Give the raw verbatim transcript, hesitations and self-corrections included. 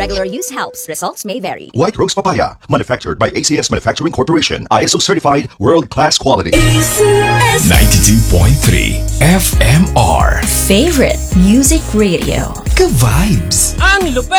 Regular use helps. Results may vary. White Rose Papaya, manufactured by A C S Manufacturing Corporation, I S O certified, world-class quality. ninety-two point three F M R Favorite Music Radio. Ka-vibes. Ang lupit!